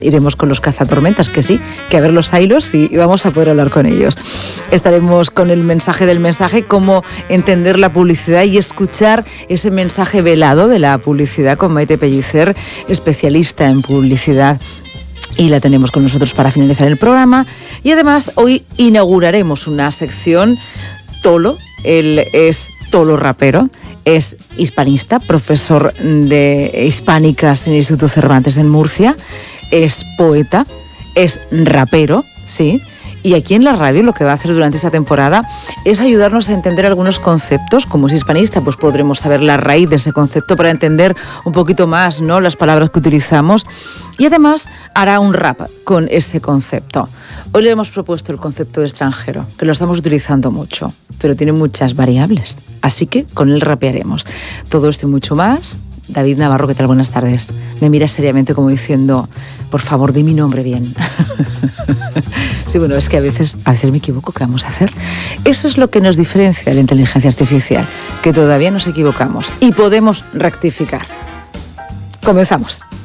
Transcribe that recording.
Iremos con los cazatormentas, que sí, que a ver los ailos y vamos a poder hablar con ellos. Estaremos con el mensaje del mensaje, cómo entender la publicidad y escuchar ese mensaje velado de la publicidad con Maite Pellicer, especialista en publicidad. Y la tenemos con nosotros para finalizar el programa. Y además hoy inauguraremos una sección Tolo. Él es Tolo rapero. Es hispanista, profesor de hispánicas en el Instituto Cervantes en Murcia. Es poeta, es rapero, sí, y aquí en la radio lo que va a hacer durante esta temporada es ayudarnos a entender algunos conceptos. Como es hispanista, pues podremos saber la raíz de ese concepto para entender un poquito más, ¿no?, las palabras que utilizamos, y además hará un rap con ese concepto. Hoy le hemos propuesto el concepto de extranjero, que lo estamos utilizando mucho, pero tiene muchas variables, así que con él rapearemos. Todo esto y mucho más. David Navarro, ¿qué tal? Buenas tardes. Me mira seriamente como diciendo, por favor, di mi nombre bien. Sí, bueno, es que a veces me equivoco. ¿Qué vamos a hacer? Eso es lo que nos diferencia de la inteligencia artificial, que todavía nos equivocamos y podemos rectificar. Comenzamos.